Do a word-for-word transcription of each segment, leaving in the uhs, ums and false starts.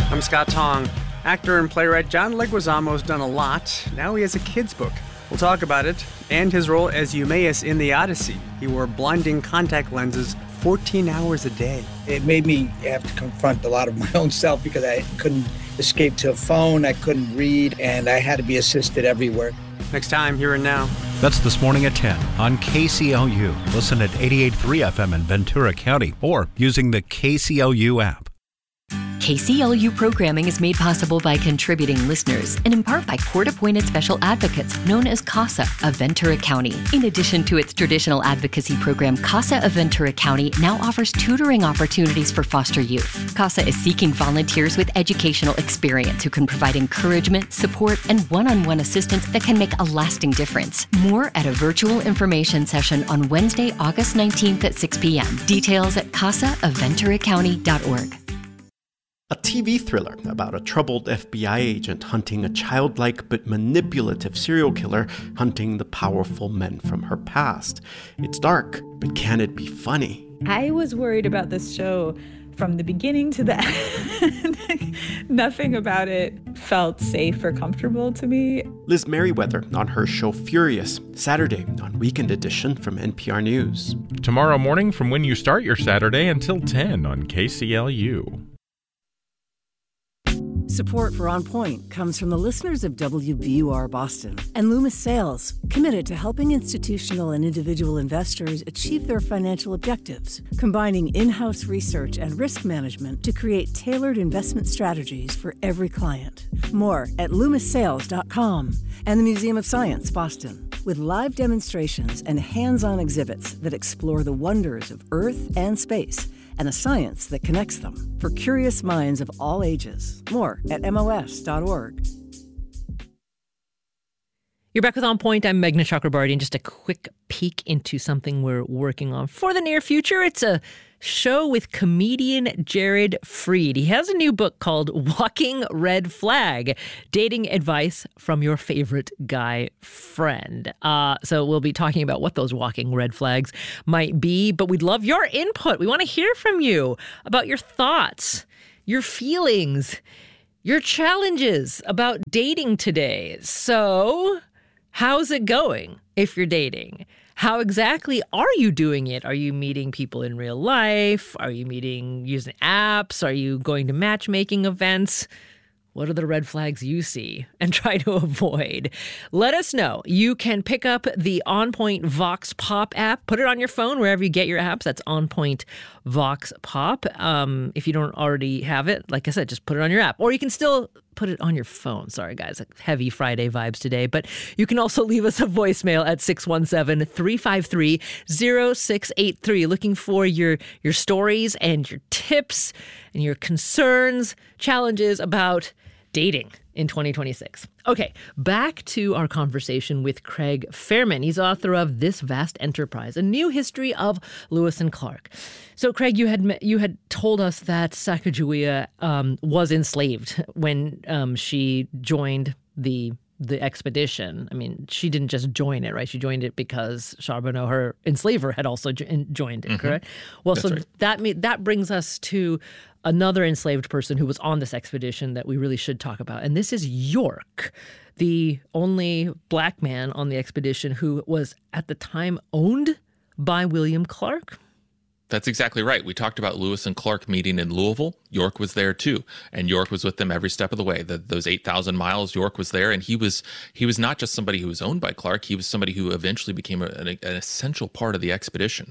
I'm Scott Tong. Actor and playwright John Leguizamo's done a lot. Now he has a kid's book. We'll talk about it and his role as Eumaeus in the Odyssey. He wore blinding contact lenses fourteen hours a day. It made me have to confront a lot of my own self because I couldn't escape to a phone, I couldn't read, and I had to be assisted everywhere. Next time, Here and Now. That's This Morning at ten on K C L U. Listen at eighty-eight point three F M in Ventura County or using the K C L U app. K C L U programming is made possible by contributing listeners and in part by court-appointed special advocates known as CASA of Ventura County. In addition to its traditional advocacy program, CASA of Ventura County now offers tutoring opportunities for foster youth. CASA is seeking volunteers with educational experience who can provide encouragement, support, and one-on-one assistance that can make a lasting difference. More at a virtual information session on Wednesday, August nineteenth at six p.m. Details at casa of ventura county dot org. A T V thriller about a troubled F B I agent hunting a childlike but manipulative serial killer hunting the powerful men from her past. It's dark, but can it be funny? I was worried about this show from the beginning to the end. Nothing about it felt safe or comfortable to me. Liz Merriweather on her show Furious, Saturday on Weekend Edition from N P R News. Tomorrow morning from when you start your Saturday until ten on K C L U. Support for On Point comes from the listeners of W B U R Boston and Loomis Sales, committed to helping institutional and individual investors achieve their financial objectives, combining in-house research and risk management to create tailored investment strategies for every client. More at loomis sales dot com and the Museum of Science, Boston, with live demonstrations and hands-on exhibits that explore the wonders of Earth and space and the science that connects them for curious minds of all ages. More at M O S dot org. You're back with On Point. I'm Meghna Chakrabarty, and just a quick peek into something we're working on for the near future. It's a show with comedian Jared Freid. He has a new book called Walking Red Flag, Dating Advice from Your Favorite Guy Friend. Uh, so we'll be talking about what those walking red flags might be, but we'd love your input. We want to hear from you about your thoughts, your feelings, your challenges about dating today. So how's it going if you're dating? How exactly are you doing it? Are you meeting people in real life? Are you meeting using apps? Are you going to matchmaking events? What are the red flags you see and try to avoid? Let us know. You can pick up the On Point Vox Pop app. Put it on your phone wherever you get your apps. That's On Point Vox Pop. Um, if you don't already have it, like I said, just put it on your app. Or you can still put it on your phone. Sorry, guys. Heavy Friday vibes today. But you can also leave us a voicemail at six one seven, three five three, zero six eight three. Looking for your, your stories and your tips and your concerns, challenges about dating in twenty twenty-six. Okay, back to our conversation with Craig Fairman. He's author of This Vast Enterprise, A New History of Lewis and Clark. So, Craig, you had you had told us that Sacagawea um, was enslaved when um, she joined the the expedition. I mean, she didn't just join it, right? She joined it because Charbonneau, her enslaver, had also jo- joined it, mm-hmm. correct? Well, That's so right. that me- that brings us to another enslaved person who was on this expedition that we really should talk about. And this is York, the only black man on the expedition who was at the time owned by William Clark. That's exactly right. We talked about Lewis and Clark meeting in Louisville. York was there too, and York was with them every step of the way. The, those eight thousand miles, York was there, and he was he was not just somebody who was owned by Clark. He was somebody who eventually became a, an, an essential part of the expedition.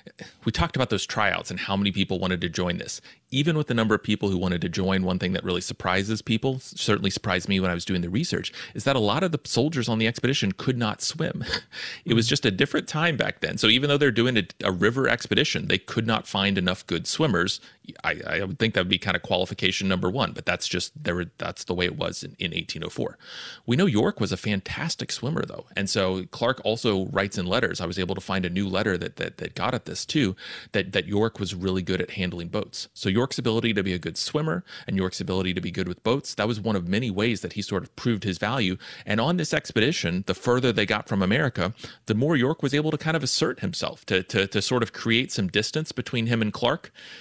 We talked about those tryouts and how many people wanted to join this. Even with the number of people who wanted to join, one thing that really surprises people, certainly surprised me when I was doing the research, is that a lot of the soldiers on the expedition could not swim. It was just a different time back then. So even though they're doing a, a river expedition, they could not find enough good swimmers. I, I would think that would be kind of qualification number one, but that's just there. Were, that's the way it was in, in eighteen oh four. We know York was a fantastic swimmer, though, and so Clark also writes in letters. I was able to find a new letter that that, that got at this too. That that York was really good at handling boats. So York's ability to be a good swimmer and York's ability to be good with boats, that was one of many ways that he sort of proved his value. And on this expedition, the further they got from America, the more York was able to kind of assert himself to to to sort of create some distance between him and Clark.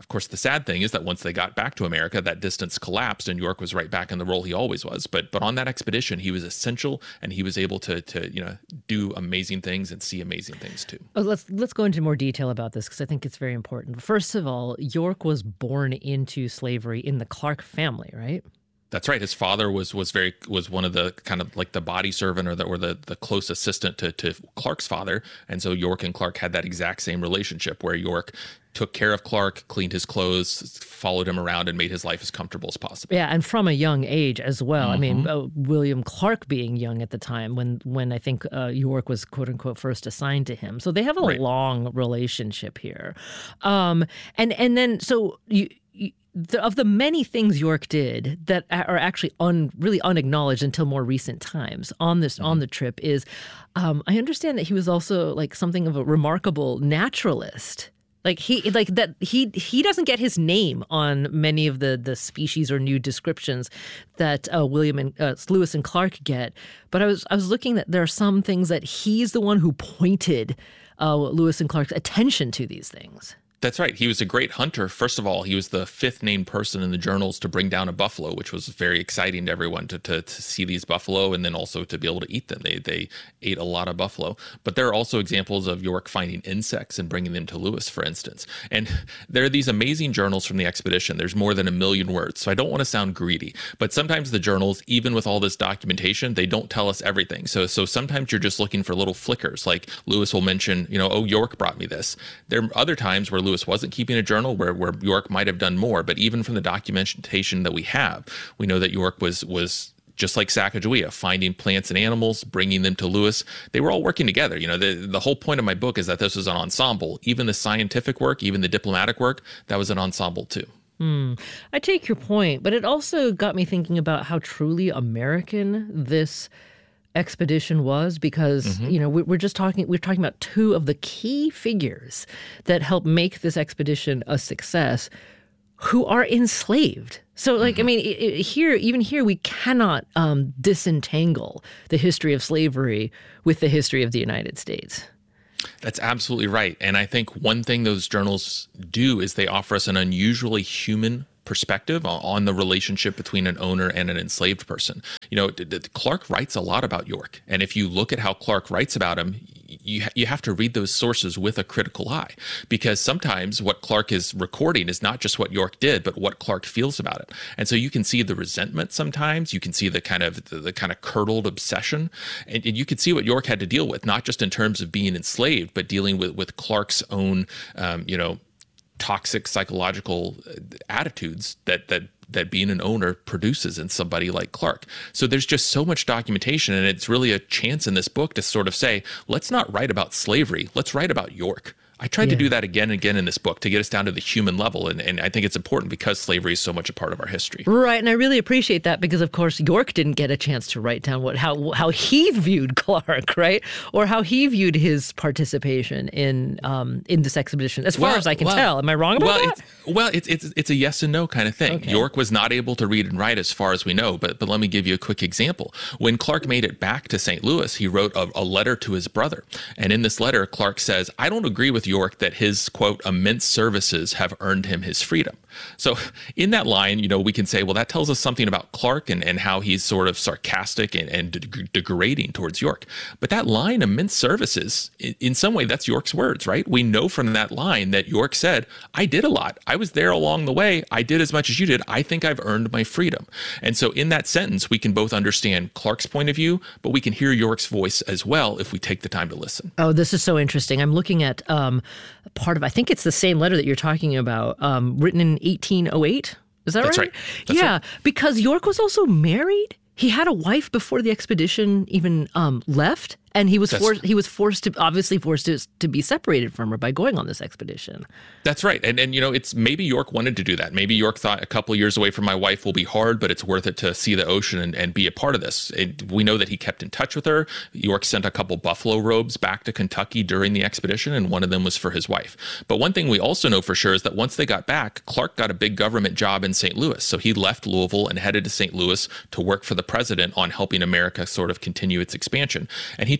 Of course, the sad thing is that once they got back to America, that distance collapsed and York was right back in the role he always was. But but on that expedition, he was essential, and he was able to to you know do amazing things and see amazing things too. Oh, let's let's go into more detail about this because I think it's very important. First of all, York was born into slavery in the Clark family, right? That's right. His father was was very was one of the kind of like the body servant or the or the, the close assistant to, to Clark's father. And so York and Clark had that exact same relationship where York took care of Clark, cleaned his clothes, followed him around, and made his life as comfortable as possible. Yeah, and from a young age as well. Mm-hmm. I mean, uh, William Clark being young at the time when when I think uh, York was quote unquote first assigned to him. So they have a right. long relationship here. Um, and and then so you. you The, of the many things York did that are actually un, really unacknowledged until more recent times on this mm-hmm. on the trip is, um, I understand that he was also like something of a remarkable naturalist. Like he like that he he doesn't get his name on many of the the species or new descriptions that uh, William and uh, Lewis and Clark get. But I was I was looking that there are some things that he's the one who pointed uh, Lewis and Clark's attention to these things. That's right. He was a great hunter. First of all, he was the fifth named person in the journals to bring down a buffalo, which was very exciting to everyone to, to, to see these buffalo and then also to be able to eat them. They they ate a lot of buffalo. But there are also examples of York finding insects and bringing them to Lewis, for instance. And there are these amazing journals from the expedition. There's more than a million words. So I don't want to sound greedy, but sometimes the journals, even with all this documentation, they don't tell us everything. So so sometimes you're just looking for little flickers. Like Lewis will mention, you know, oh, York brought me this. There are other times where Lewis wasn't keeping a journal where, where York might have done more. But even from the documentation that we have, we know that York was was just like Sacagawea, finding plants and animals, bringing them to Lewis. They were all working together. You know, the, the whole point of my book is that this was an ensemble. Even the scientific work, even the diplomatic work, that was an ensemble too. Hmm. I take your point, but it also got me thinking about how truly American this expedition was, because mm-hmm. you know we, we're just talking we're talking about two of the key figures that helped make this expedition a success, who are enslaved. So, like, mm-hmm. I mean, it, it, here even here we cannot um, disentangle the history of slavery with the history of the United States. That's absolutely right. And I think one thing those journals do is they offer us an unusually human perspective on the relationship between an owner and an enslaved person. You know, Clark writes a lot about York. And if you look at how Clark writes about him, you you have to read those sources with a critical eye, because sometimes what Clark is recording is not just what York did, but what Clark feels about it. And so you can see the resentment sometimes, you can see the kind of the, the kind of curdled obsession, and, and you can see what York had to deal with, not just in terms of being enslaved, but dealing with, with Clark's own, um, you know, toxic psychological attitudes that that that being an owner produces in somebody like Clark. So there's just so much documentation, and it's really a chance in this book to sort of say, let's not write about slavery, let's write about York. I tried yeah. to do that again and again in this book to get us down to the human level. And, and I think it's important because slavery is so much a part of our history. Right. And I really appreciate that because, of course, York didn't get a chance to write down what how how he viewed Clark, right? Or how he viewed his participation in um, in this expedition, as far well, as I can well, tell. Am I wrong about well, that? It's, well, it's, it's, it's a yes and no kind of thing. Okay. York was not able to read and write as far as we know. But, but let me give you a quick example. When Clark made it back to Saint Louis, he wrote a, a letter to his brother. And in this letter, Clark says, I don't agree with York that his quote, immense services have earned him his freedom. So in that line, you know, we can say, well, that tells us something about Clark and, and how he's sort of sarcastic and, and de- degrading towards York. But that line, immense services, in, in some way, that's York's words, right? We know from that line that York said, I did a lot. I was there along the way. I did as much as you did. I think I've earned my freedom. And so in that sentence, we can both understand Clark's point of view, but we can hear York's voice as well if we take the time to listen. Oh, this is so interesting. I'm looking at um, part of, I think it's the same letter that you're talking about, um, written in eighteen oh eight. Is that That's right? right. That's yeah, right. Because York was also married. He had a wife before the expedition even um, left, and he was That's, forced. He was forced to obviously forced to, to be separated from her by going on this expedition. That's right, and and you know, it's maybe York wanted to do that. Maybe York thought a couple of years away from my wife will be hard, but it's worth it to see the ocean and, and be a part of this. And we know that he kept in touch with her. York sent a couple buffalo robes back to Kentucky during the expedition, and one of them was for his wife. But one thing we also know for sure is that once they got back, Clark got a big government job in Saint Louis. So he left Louisville and headed to Saint Louis to work for the president on helping America sort of continue its expansion. And he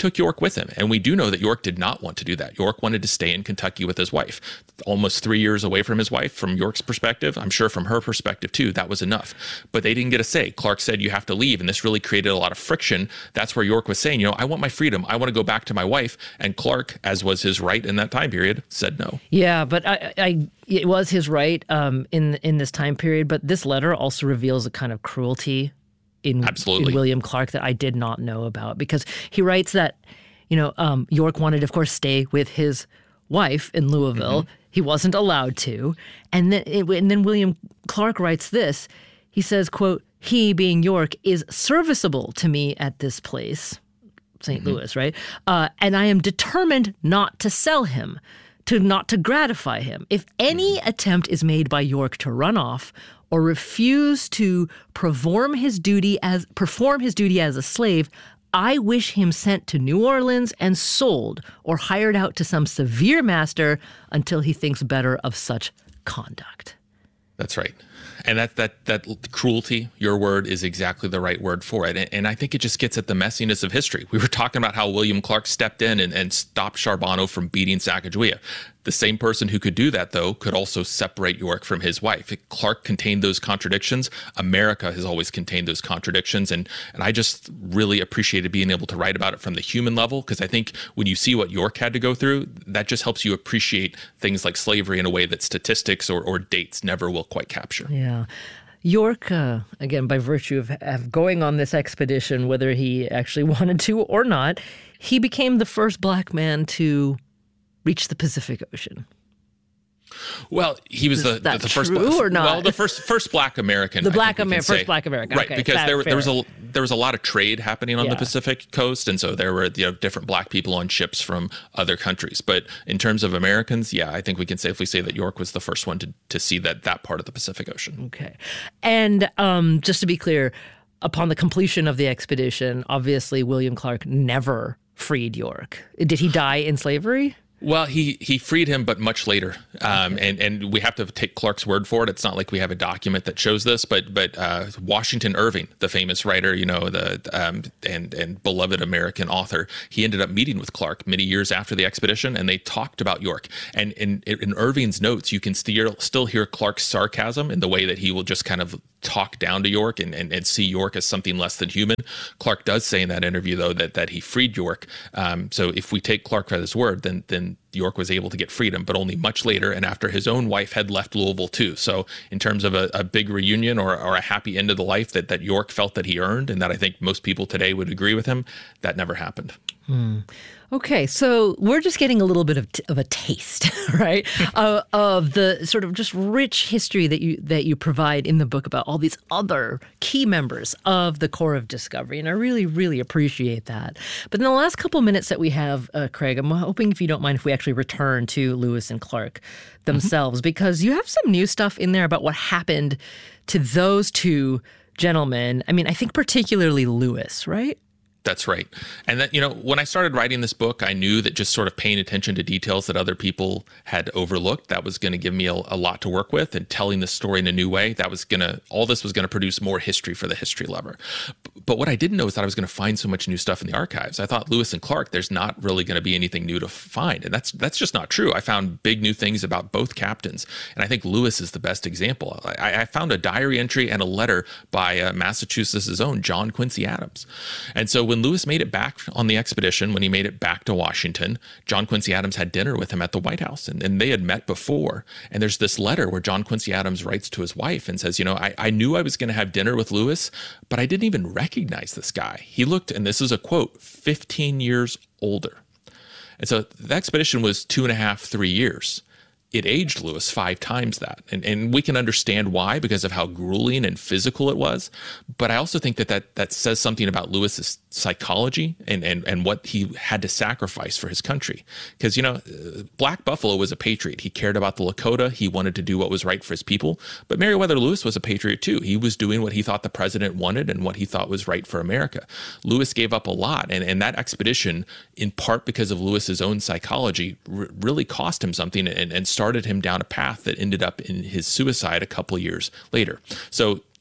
took York with him. And we do know that York did not want to do that. York wanted to stay in Kentucky with his wife. Almost three years away from his wife, from York's perspective, I'm sure from her perspective too, that was enough. But they didn't get a say. Clark said, you have to leave. And this really created a lot of friction. That's where York was saying, you know, I want my freedom. I want to go back to my wife. And Clark, as was his right in that time period, said no. Yeah, but I, I it was his right um, in in this time period. But this letter also reveals a kind of cruelty in, Absolutely. in William Clark that I did not know about, because he writes that, you know, um, York wanted, of course, stay with his wife in Louisville. Mm-hmm. He wasn't allowed to. And then, it, and then William Clark writes this. He says, quote, he, being York, is serviceable to me at this place, Saint Mm-hmm. Louis, right? Uh, and I am determined not to sell him, to not to gratify him. If any mm-hmm. attempt is made by York to run off or refuse to perform his duty as perform his duty as a slave, I wish him sent to New Orleans and sold or hired out to some severe master until he thinks better of such conduct. That's right. And that that that cruelty, your word, is exactly the right word for it. And, and I think it just gets at the messiness of history. We were talking about how William Clark stepped in and, and stopped Charbonneau from beating Sacagawea. The same person who could do that, though, could also separate York from his wife. Clark contained those contradictions. America has always contained those contradictions. And, and I just really appreciated being able to write about it from the human level, because I think when you see what York had to go through, that just helps you appreciate things like slavery in a way that statistics or, or dates never will quite capture. Yeah. York, uh, again, by virtue of, of going on this expedition, whether he actually wanted to or not, he became the first black man to reach the Pacific Ocean. Well, he was Is the, that the first true or not? Well, the first first black American. The I black think we Amer- can say. first black American, right? Okay, Because fair, there fair. there was a there was a lot of trade happening on Yeah. the Pacific coast, and so there were you know different black people on ships from other countries. But in terms of Americans, yeah, I think we can safely say that York was the first one to to see that that part of the Pacific Ocean. Okay, and um, just to be clear, upon the completion of the expedition, obviously William Clark never freed York. Did he die in slavery? Well, he he freed him, but much later, um, and and we have to take Clark's word for it. It's not like we have a document that shows this, but but uh, Washington Irving, the famous writer, you know, the um, and and beloved American author, he ended up meeting with Clark many years after the expedition, and they talked about York. And in in Irving's notes, you can still still hear Clark's sarcasm in the way that he will just kind of talk down to York and, and, and see York as something less than human. Clark does say in that interview, though, that that he freed York. Um, so if we take Clark at his word, then then York was able to get freedom, but only much later and after his own wife had left Louisville too. So in terms of a, a big reunion or, or a happy end of the life that, that York felt that he earned, and that I think most people today would agree with him, that never happened. Hmm. Okay, so we're just getting a little bit of, t- of a taste, right, uh, of the sort of just rich history that you that you provide in the book about all these other key members of the Corps of Discovery, and I really, really appreciate that. But in the last couple of minutes that we have, uh, Craig, I'm hoping, if you don't mind, if we actually return to Lewis and Clark themselves, mm-hmm. because you have some new stuff in there about what happened to those two gentlemen. I mean, I think particularly Lewis, right? That's right. And that, you know, when I started writing this book, I knew that just sort of paying attention to details that other people had overlooked, that was going to give me a, a lot to work with, and telling the story in a new way, that was going to, all this was going to produce more history for the history lover. But what I didn't know is that I was going to find so much new stuff in the archives. I thought Lewis and Clark, there's not really going to be anything new to find. And that's that's just not true. I found big new things about both captains. And I think Lewis is the best example. I, I found a diary entry and a letter by uh, Massachusetts' own John Quincy Adams. And so when Lewis made it back on the expedition, when he made it back to Washington, John Quincy Adams had dinner with him at the White House, and, and they had met before. And there's this letter where John Quincy Adams writes to his wife and says, you know, I, I knew I was going to have dinner with Lewis, but I didn't even recognize this guy. He looked, and this is a quote, fifteen years older. And so the expedition was two and a half, three years. It aged Lewis five times that. And, and we can understand why, because of how grueling and physical it was. But I also think that that, that says something about Lewis's psychology and, and, and what he had to sacrifice for his country. Because, you know, Black Buffalo was a patriot. He cared about the Lakota. He wanted to do what was right for his people. But Meriwether Lewis was a patriot too. He was doing what he thought the president wanted and what he thought was right for America. Lewis gave up a lot. And, and that expedition, in part because of Lewis's own psychology, r- really cost him something and, and started him down a path that ended up in his suicide a couple years later. So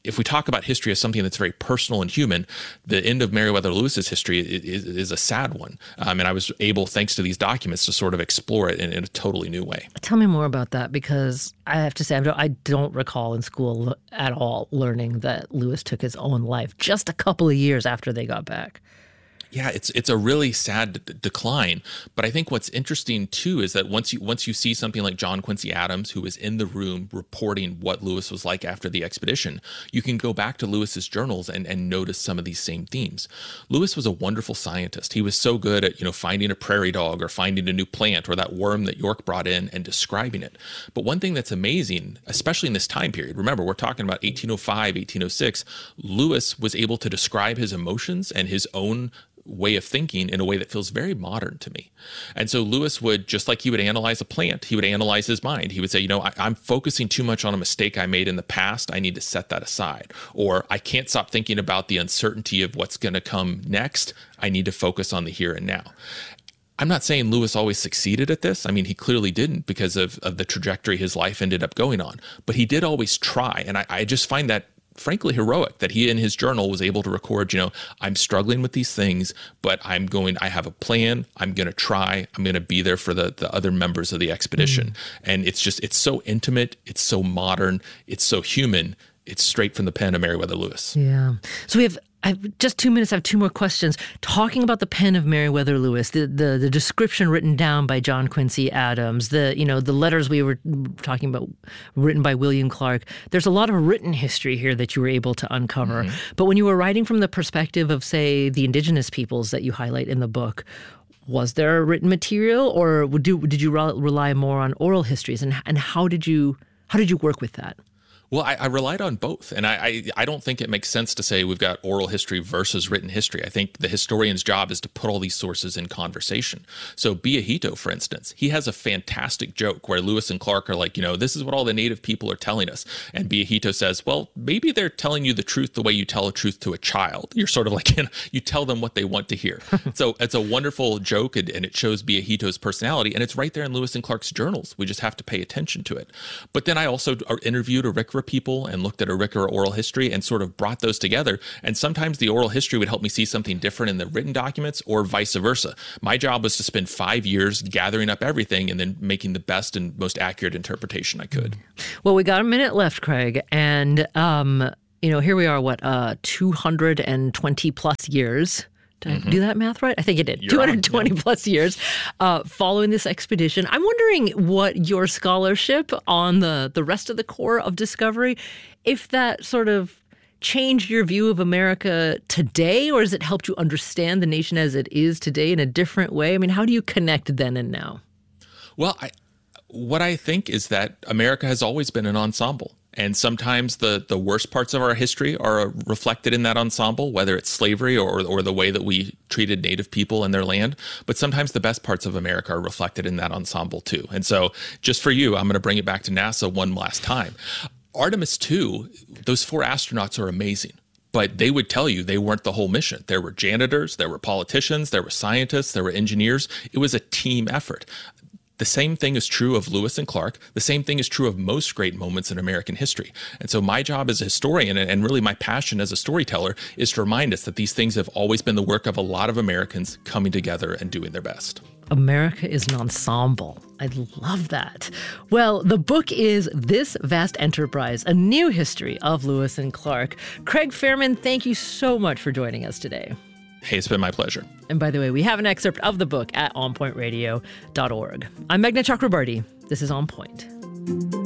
if we talk about history as something that's very personal and human, the end of Meriwether Lewis's history is, is a sad one. Um, and I was able, thanks to these documents, to sort of explore it in, in a totally new way. Tell me more about that, because I have to say, I don't, I don't recall in school at all learning that Lewis took his own life just a couple of years after they got back. Yeah, it's it's a really sad d- decline. But I think what's interesting, too, is that once you once you see something like John Quincy Adams, who was in the room reporting what Lewis was like after the expedition, you can go back to Lewis's journals and, and notice some of these same themes. Lewis was a wonderful scientist. He was so good at, you know, finding a prairie dog or finding a new plant or that worm that York brought in and describing it. But one thing that's amazing, especially in this time period, remember, we're talking about eighteen oh five, eighteen oh six, Lewis was able to describe his emotions and his own way of thinking in a way that feels very modern to me. And so Lewis would, just like he would analyze a plant, he would analyze his mind. He would say, you know, I, I'm focusing too much on a mistake I made in the past. I need to set that aside. Or I can't stop thinking about the uncertainty of what's going to come next. I need to focus on the here and now. I'm not saying Lewis always succeeded at this. I mean, he clearly didn't because of, of the trajectory his life ended up going on. But he did always try. And I, I just find that frankly heroic that he in his journal was able to record, you know, I'm struggling with these things, but I'm going, I have a plan. I'm going to try. I'm going to be there for the, the other members of the expedition. Mm. And it's just, it's so intimate. It's so modern. It's so human. It's straight from the pen of Meriwether Lewis. Yeah. So we have I have just two minutes. I have two more questions. Talking about the pen of Meriwether Lewis, the, the the description written down by John Quincy Adams, the you know the letters we were talking about written by William Clark. There's a lot of written history here that you were able to uncover. Mm-hmm. But when you were writing from the perspective of, say, the indigenous peoples that you highlight in the book, was there written material, or would you, did you rely more on oral histories, and and how did you how did you work with that? Well, I, I relied on both. And I, I, I don't think it makes sense to say we've got oral history versus written history. I think the historian's job is to put all these sources in conversation. So Biahito, for instance, he has a fantastic joke where Lewis and Clark are like, you know, this is what all the native people are telling us. And Biahito says, well, maybe they're telling you the truth the way you tell a truth to a child. You're sort of like, you know, you tell them what they want to hear. So it's a wonderful joke, and, and it shows Biahito's personality. And it's right there in Lewis and Clark's journals. We just have to pay attention to it. But then I also interviewed Arikara people and looked at Arikara oral history and sort of brought those together. And sometimes the oral history would help me see something different in the written documents, or vice versa. My job was to spend five years gathering up everything and then making the best and most accurate interpretation I could. Well, we got a minute left, Craig. And, um, you know, here we are, what, uh, two hundred twenty plus years. Did I mm-hmm. do that math right? I think it did. You're two hundred twenty on, yeah. plus years uh, following this expedition. I'm wondering what your scholarship on the, the rest of the core of Discovery, if that sort of changed your view of America today, or has it helped you understand the nation as it is today in a different way? I mean, how do you connect then and now? Well, I, what I think is that America has always been an ensemble. And sometimes the, the worst parts of our history are reflected in that ensemble, whether it's slavery or or the way that we treated Native people and their land. But sometimes the best parts of America are reflected in that ensemble too. And so just for you, I'm going to bring it back to NASA one last time. Artemis two, those four astronauts are amazing. But they would tell you they weren't the whole mission. There were janitors, there were politicians, there were scientists, there were engineers. It was a team effort. The same thing is true of Lewis and Clark. The same thing is true of most great moments in American history. And so my job as a historian, and really my passion as a storyteller, is to remind us that these things have always been the work of a lot of Americans coming together and doing their best. America is an ensemble. I love that. Well, the book is This Vast Enterprise, a new history of Lewis and Clark. Craig Fairman, thank you so much for joining us today. Hey, it's been my pleasure. And by the way, we have an excerpt of the book at on point radio dot org. I'm Meghna Chakrabarty. This is On Point.